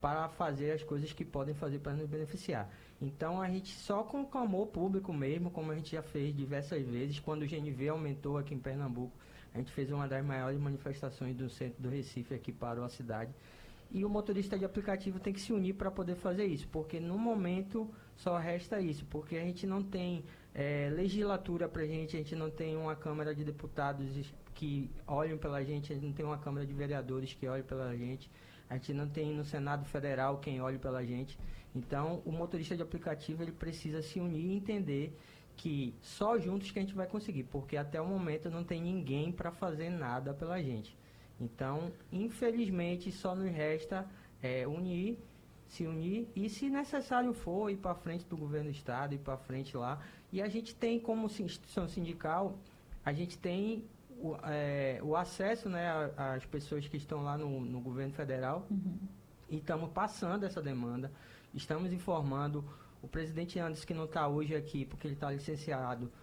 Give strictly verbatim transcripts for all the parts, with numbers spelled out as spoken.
para fazer as coisas que podem fazer para nos beneficiar. Então a gente só com o clamor público mesmo, como a gente já fez diversas vezes, quando o G N V aumentou aqui em Pernambuco, a gente fez uma das maiores manifestações do centro do Recife, aqui parou a cidade. E o motorista de aplicativo tem que se unir para poder fazer isso, porque no momento só resta isso, porque a gente não tem é, legislatura para a gente, a gente não tem uma Câmara de Deputados que olham pela gente, a gente não tem uma Câmara de Vereadores que olhem pela gente, a gente não tem no Senado Federal quem olhe pela gente. Então, o motorista de aplicativo ele precisa se unir e entender que só juntos que a gente vai conseguir, porque até o momento não tem ninguém para fazer nada pela gente. Então, infelizmente, só nos resta é, unir, se unir e, se necessário for, ir para frente do governo do estado, ir para frente lá. E a gente tem, como instituição sindical, a gente tem o, é, o acesso, né, às pessoas que estão lá no, no governo federal. Uhum. E estamos passando essa demanda, estamos informando. O presidente Anderson, que não está hoje aqui porque ele está licenciado,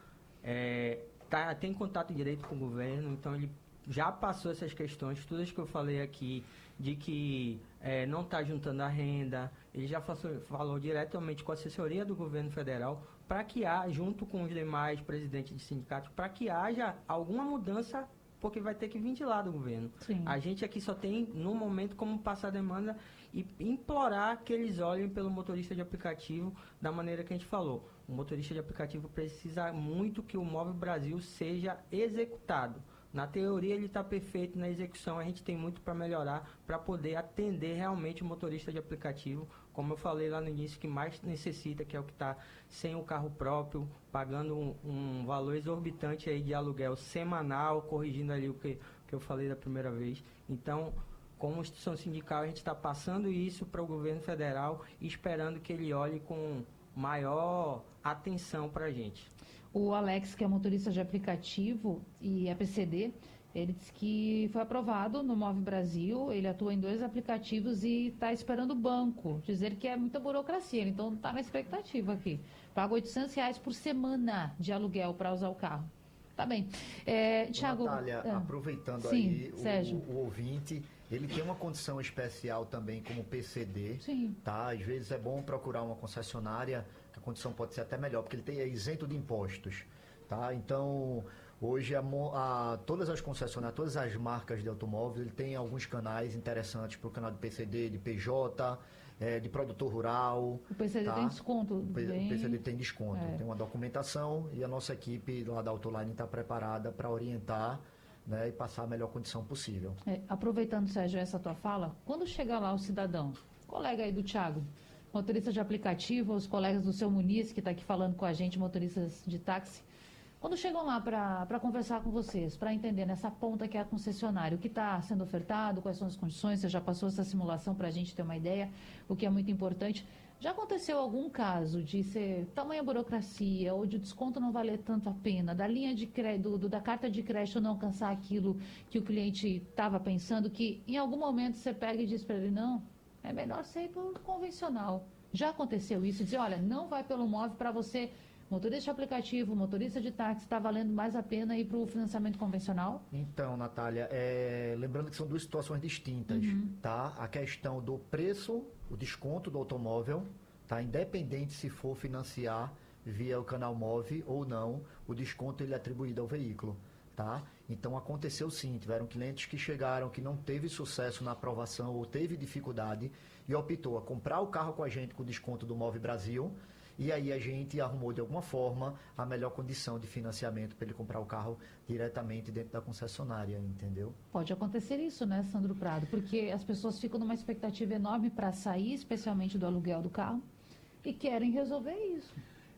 é, tá, tem contato direto com o governo, então ele já passou essas questões, todas que eu falei aqui, de que é, não está juntando a renda, ele já falou, falou diretamente com a assessoria do governo federal, para que haja, junto com os demais presidentes de sindicatos, para que haja alguma mudança, porque vai ter que vir de lá do governo. Sim. A gente aqui só tem, no momento, como passar a demanda e implorar que eles olhem pelo motorista de aplicativo da maneira que a gente falou. O motorista de aplicativo precisa muito que o Move Brasil seja executado. Na teoria ele está perfeito, na execução a gente tem muito para melhorar, para poder atender realmente o motorista de aplicativo, como eu falei lá no início, que mais necessita, que é o que está sem o carro próprio, pagando um, um valor exorbitante aí de aluguel semanal, corrigindo ali o que, que eu falei da primeira vez. Então, como instituição sindical, a gente está passando isso para o governo federal e esperando que ele olhe com maior atenção para a gente. O Alex, que é motorista de aplicativo e é P C D, ele disse que foi aprovado no Move Brasil, ele atua em dois aplicativos e está esperando o banco dizer que é muita burocracia, então está na expectativa aqui. Paga oitocentos reais por semana de aluguel para usar o carro. Tá bem. É, Thiago, Natália, ah, aproveitando sim, aí o, o ouvinte, ele tem uma condição especial também como P C D, sim. Tá? Às vezes é bom procurar uma concessionária, que a condição pode ser até melhor, porque ele tem, é isento de impostos, tá? Então, hoje a, a, todas as concessionárias, todas as marcas de automóveis, ele tem alguns canais interessantes para o canal de P C D, de P J, é, de produtor rural. O P C D tá? tem desconto. O, P, bem... o P C D tem desconto, é. tem uma documentação e a nossa equipe lá da Autoline está preparada para orientar, né, e passar a melhor condição possível. É, aproveitando, Sérgio, essa tua fala, quando chegar lá o cidadão, colega aí do Thiago, motorista de aplicativo, os colegas do seu Muniz, que está aqui falando com a gente, motoristas de táxi, quando chegam lá para conversar com vocês, para entender nessa ponta que é a concessionária, o que está sendo ofertado, quais são as condições, você já passou essa simulação para a gente ter uma ideia, o que é muito importante. Já aconteceu algum caso de ser tamanha burocracia ou de desconto não valer tanto a pena, da linha de crédito, da carta de crédito não alcançar aquilo que o cliente estava pensando, que em algum momento você pega e diz para ele, não, é melhor você ir pelo convencional. Já aconteceu isso? Dizer, olha, não vai pelo Move para você, motorista de aplicativo, motorista de táxi, está valendo mais a pena ir para o financiamento convencional? Então, Natália, é... lembrando que são duas situações distintas, uhum. tá? A questão do preço, o desconto do automóvel, tá? Independente se for financiar via o canal Move ou não, o desconto ele é atribuído ao veículo, tá? Então, aconteceu sim, tiveram clientes que chegaram, que não teve sucesso na aprovação ou teve dificuldade e optou a comprar o carro com a gente com desconto do Move Brasil. E aí a gente arrumou de alguma forma a melhor condição de financiamento para ele comprar o carro diretamente dentro da concessionária, entendeu? Pode acontecer isso, né, Sandro Prado? Porque as pessoas ficam numa expectativa enorme para sair, especialmente do aluguel do carro, e querem resolver isso.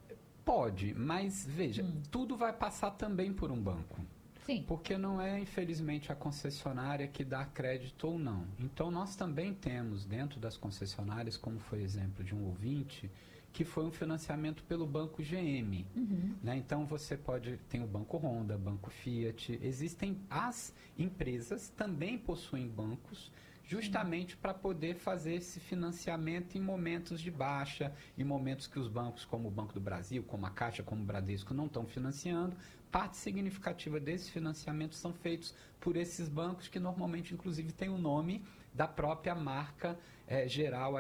Pode, mas veja, hum. tudo vai passar também por um banco. Sim. Porque não é, infelizmente, a concessionária que dá crédito ou não. Então, nós também temos dentro das concessionárias, como foi exemplo de um ouvinte, que foi um financiamento pelo Banco G M. Uhum. Né? Então, você pode... Tem o Banco Honda, Banco Fiat. Existem... As empresas também possuem bancos justamente para poder fazer esse financiamento em momentos de baixa, em momentos que os bancos, como o Banco do Brasil, como a Caixa, como o Bradesco, não estão financiando. Parte significativa desses financiamentos são feitos por esses bancos que normalmente, inclusive, têm o nome da própria marca eh, geral